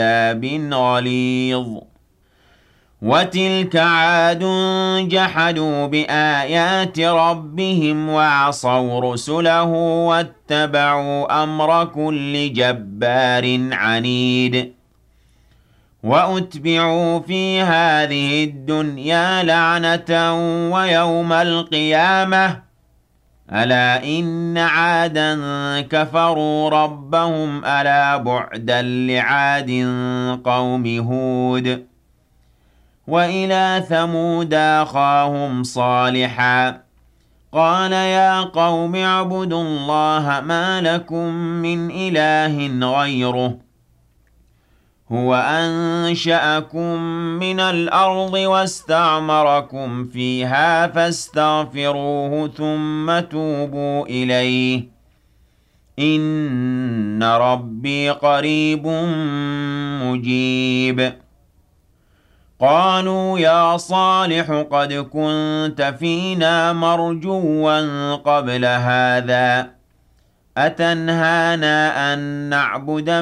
عذاب غليظ وتلك عاد جحدوا بآيات ربهم وعصوا رسله واتبعوا أمر كل جبار عنيد وأتبعوا في هذه الدنيا لعنة ويوم القيامة ألا إن عادا كفروا ربهم ألا بعدا لعاد قوم هود وإلى ثمود أخاهم صالحا قال يا قوم اعبدوا الله ما لكم من إله غيره هو أنشأكم من الأرض واستعمركم فيها فاستغفروه ثم توبوا إليه إن ربي قريب مجيب قالوا يا صالح قد كنت فينا مرجوا قبل هذا أتنهانا أن نعبد